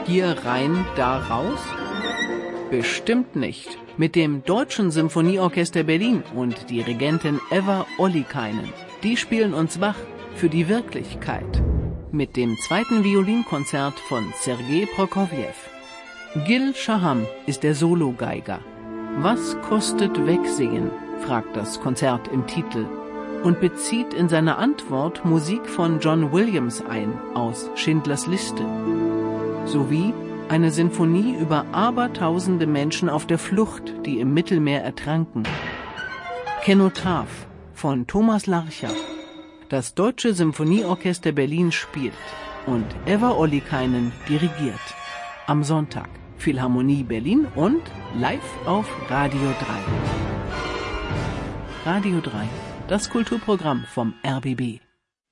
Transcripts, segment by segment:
Hier rein, da raus? Bestimmt nicht. Mit dem Deutschen Symphonieorchester Berlin und Dirigentin Eva Ollikainen. Die spielen uns wach für die Wirklichkeit. Mit dem 2. Violinkonzert von Sergei Prokofjew. Gil Shaham ist der Sologeiger. Was kostet Wegsehen? Fragt das Konzert im Titel und bezieht in seiner Antwort Musik von John Williams ein aus Schindlers Liste. Sowie eine Sinfonie über abertausende Menschen auf der Flucht, die im Mittelmeer ertranken. Kenotaph von Thomas Larcher. Das Deutsche Symphonieorchester Berlin spielt und Eva Ollikainen dirigiert. Am Sonntag Philharmonie Berlin und live auf Radio 3. Radio 3, das Kulturprogramm vom RBB.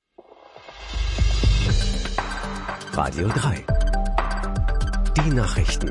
Radio 3. Die Nachrichten.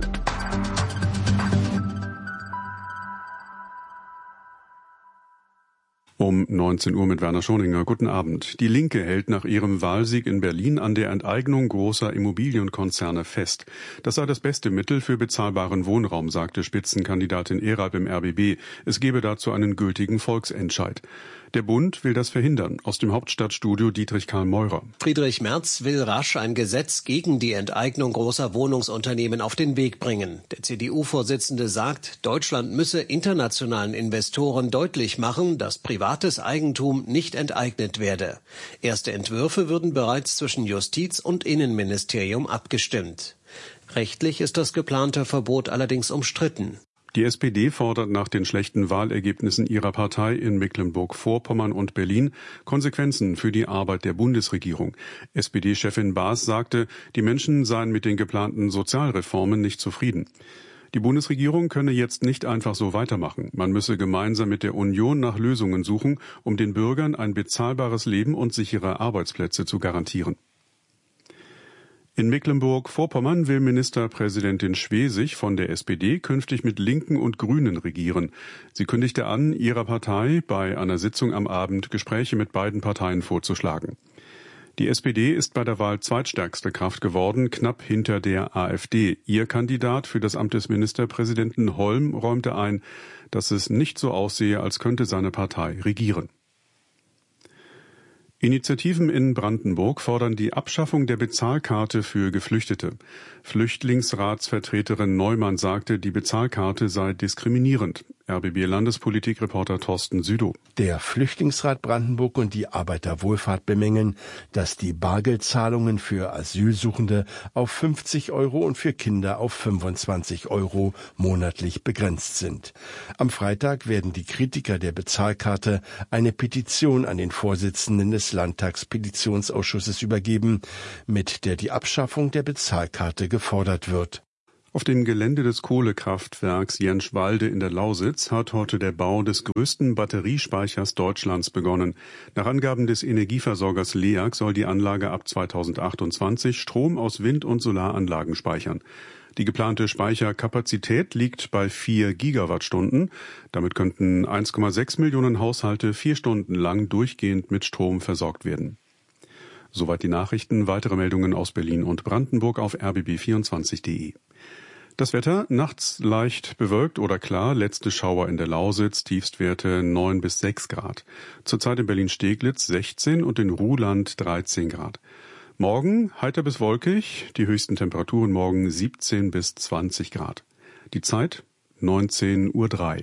Um 19 Uhr mit Werner Schoninger. Guten Abend. Die Linke hält nach ihrem Wahlsieg in Berlin an der Enteignung großer Immobilienkonzerne fest. Das sei das beste Mittel für bezahlbaren Wohnraum, sagte Spitzenkandidatin Erab im RBB. Es gebe dazu einen gültigen Volksentscheid. Der Bund will das verhindern. Aus dem Hauptstadtstudio Dietrich Karl Meurer. Friedrich Merz will rasch ein Gesetz gegen die Enteignung großer Wohnungsunternehmen auf den Weg bringen. Der CDU-Vorsitzende sagt, Deutschland müsse internationalen Investoren deutlich machen, dass privates Eigentum nicht enteignet werde. Erste Entwürfe würden bereits zwischen Justiz und Innenministerium abgestimmt. Rechtlich ist das geplante Verbot allerdings umstritten. Die SPD fordert nach den schlechten Wahlergebnissen ihrer Partei in Mecklenburg-Vorpommern und Berlin Konsequenzen für die Arbeit der Bundesregierung. SPD-Chefin Baas sagte, die Menschen seien mit den geplanten Sozialreformen nicht zufrieden. Die Bundesregierung könne jetzt nicht einfach so weitermachen. Man müsse gemeinsam mit der Union nach Lösungen suchen, um den Bürgern ein bezahlbares Leben und sichere Arbeitsplätze zu garantieren. In Mecklenburg-Vorpommern will Ministerpräsidentin Schwesig von der SPD künftig mit Linken und Grünen regieren. Sie kündigte an, ihrer Partei bei einer Sitzung am Abend Gespräche mit beiden Parteien vorzuschlagen. Die SPD ist bei der Wahl zweitstärkste Kraft geworden, knapp hinter der AfD. Ihr Kandidat für das Amt des Ministerpräsidenten Holm räumte ein, dass es nicht so aussehe, als könnte seine Partei regieren. Initiativen in Brandenburg fordern die Abschaffung der Bezahlkarte für Geflüchtete. Flüchtlingsratsvertreterin Neumann sagte, die Bezahlkarte sei diskriminierend. RBB-Landespolitikreporter Thorsten Südow. Der Flüchtlingsrat Brandenburg und die Arbeiterwohlfahrt bemängeln, dass die Bargeldzahlungen für Asylsuchende auf 50 € und für Kinder auf 25 € monatlich begrenzt sind. Am Freitag werden die Kritiker der Bezahlkarte eine Petition an den Vorsitzenden des Landtagspetitionsausschusses übergeben, mit der die Abschaffung der Bezahlkarte gefordert wird. Auf dem Gelände des Kohlekraftwerks Jenschwalde in der Lausitz hat heute der Bau des größten Batteriespeichers Deutschlands begonnen. Nach Angaben des Energieversorgers LEAG soll die Anlage ab 2028 Strom aus Wind- und Solaranlagen speichern. Die geplante Speicherkapazität liegt bei 4 Gigawattstunden. Damit könnten 1,6 Millionen Haushalte 4 Stunden lang durchgehend mit Strom versorgt werden. Soweit die Nachrichten. Weitere Meldungen aus Berlin und Brandenburg auf rbb24.de. Das Wetter, nachts leicht bewölkt oder klar, letzte Schauer in der Lausitz, Tiefstwerte 9 bis 6 Grad. Zurzeit in Berlin-Steglitz 16 und in Ruhland 13 Grad. Morgen heiter bis wolkig, die höchsten Temperaturen morgen 17 bis 20 Grad. Die Zeit 19:03 Uhr.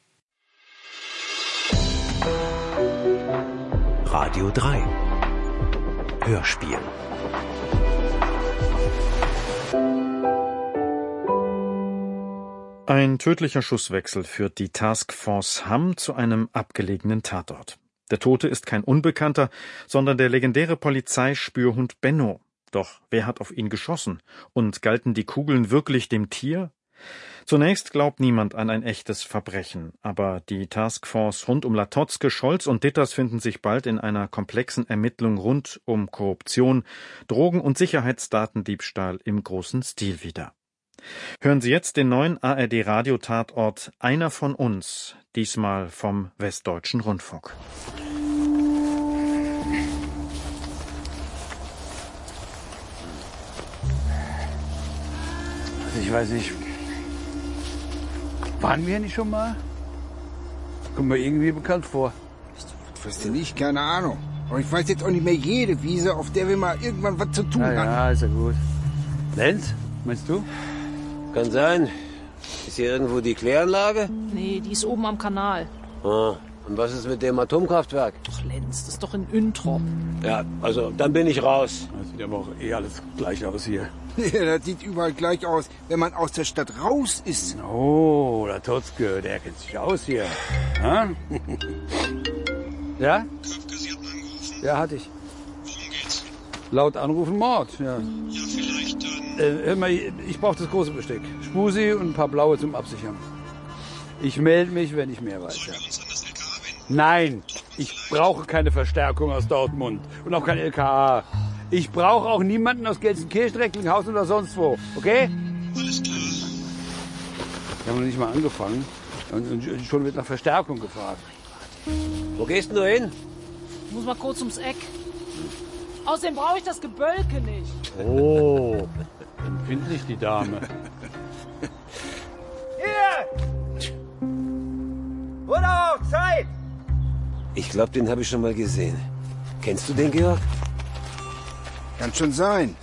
Radio 3. Hörspiel. Ein tödlicher Schusswechsel führt die Taskforce Hamm zu einem abgelegenen Tatort. Der Tote ist kein Unbekannter, sondern der legendäre Polizeispürhund Benno. Doch wer hat auf ihn geschossen? Und galten die Kugeln wirklich dem Tier? Zunächst glaubt niemand an ein echtes Verbrechen, aber die Taskforce rund um Latotzke, Scholz und Ditters finden sich bald in einer komplexen Ermittlung rund um Korruption, Drogen- und Sicherheitsdatendiebstahl im großen Stil wieder. Hören Sie jetzt den neuen ARD-Radio-Tatort Einer von uns, diesmal vom Westdeutschen Rundfunk. Ich weiß nicht. Waren wir nicht schon mal? Kommt mir irgendwie bekannt vor. Das weißt du nicht, keine Ahnung. Aber ich weiß jetzt auch nicht mehr jede Wiese, auf der wir mal irgendwann was zu tun hatten. Ja, ist ja gut. Lenz, meinst du? Kann sein. Ist hier irgendwo die Kläranlage? Nee, die ist oben am Kanal. Ah, und was ist mit dem Atomkraftwerk? Ach, Lenz, das ist doch in Üntrop. Ja, also, dann bin ich raus. Das sieht aber auch alles gleich aus hier. Ja, das sieht überall gleich aus, wenn man aus der Stadt raus ist. Oh, der Totzke, der kennt sich aus hier. Ha? Ja? Köpke, Sie hatten angerufen? Ja, hatte ich. Worum geht's? Laut Anrufen Mord, ja. Ja, vielleicht dann... Hör mal, ich brauche das große Besteck. Spusi und ein paar blaue zum Absichern. Ich melde mich, wenn ich mehr weiß. Sollen Ja. wir uns an das LKA wenden? Nein, ich brauche keine Verstärkung aus Dortmund und auch kein LKA. Ich brauche auch niemanden aus Gelsenkirchen, Recklinghausen oder sonst wo, okay? Alles klar. Wir haben noch nicht mal angefangen und schon wird nach Verstärkung gefragt. Wo gehst denn du hin? Ich muss mal kurz ums Eck. Außerdem brauche ich das Gebölke nicht. Oh, empfindlich die Dame. Hier! Oder auf Zeit! Ich glaube, den habe ich schon mal gesehen. Kennst du den, Georg? Kann schon sein.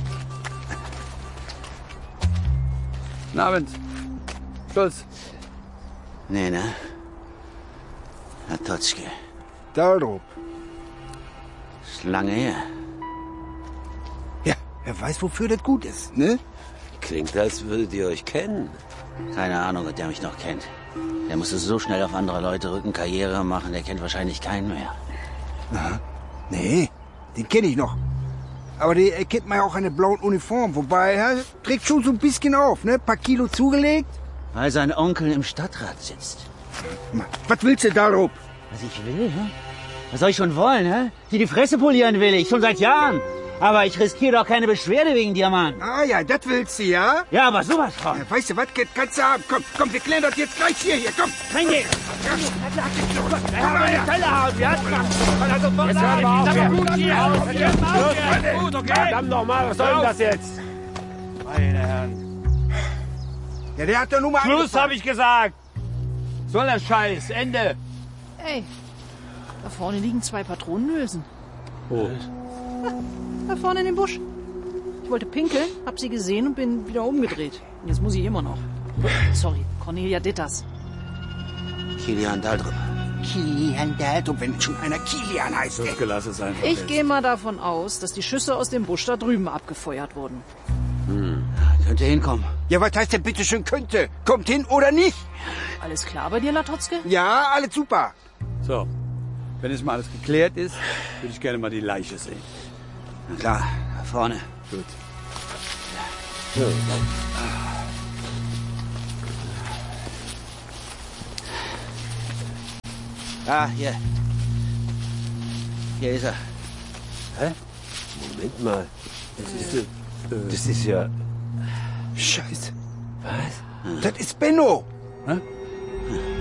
Guten Abend. Stolz. Nee, ne? Herr Totzke. Dahlrup. Ist lange her. Ja, wer weiß, wofür das gut ist, ne? Klingt, als würdet ihr euch kennen. Keine Ahnung, ob der mich noch kennt. Der musste so schnell auf andere Leute rücken, Karriere machen, der kennt wahrscheinlich keinen mehr. Aha. Nee, den kenne ich noch. Aber den erkennt man ja auch an der blauen Uniform. Wobei, er trägt schon so ein bisschen auf, ne? Paar Kilo zugelegt. Weil sein Onkel im Stadtrat sitzt. Was willst du, Dahlrup? Was ich will, hä? Was soll ich schon wollen, hä? Die Fresse polieren will ich, schon seit Jahren. Aber ich riskiere doch keine Beschwerde wegen dir, Mann. Ah ja, das willst du, ja? Ja, aber sowas von. Ja, weißt du was, kannst du haben. Komm, wir klären das jetzt gleich hier, komm. Rein gehen. Jetzt hören wir auf. Gut, okay? Verdammt nochmal, was soll denn das jetzt? Meine Herren. Ja, der hat doch nur mal Schluss, habe ich gesagt. Soll der Scheiß, Ende. Ey, da vorne liegen 2 Patronenhülsen. Oh. Da vorne in dem Busch. Ich wollte pinkeln, hab sie gesehen und bin wieder umgedreht. Und jetzt muss ich immer noch. Sorry, Cornelia Ditters. Kilian Dahlrup. Kilian Dahlrup, wenn schon einer Kilian heißt. Das gelass es einfach. Ich gehe mal davon aus, dass die Schüsse aus dem Busch da drüben abgefeuert wurden. Könnte hinkommen. Ja, was heißt denn bitte schön könnte? Kommt hin oder nicht? Alles klar bei dir, Latotzke? Ja, alles super. So, wenn jetzt mal alles geklärt ist, würde ich gerne mal die Leiche sehen. Na klar, da vorne. Gut. Ah, hier. Hier ist er. Hä? Moment mal. Das ist ja... Scheiße. Was? Das ist Benno. Hä?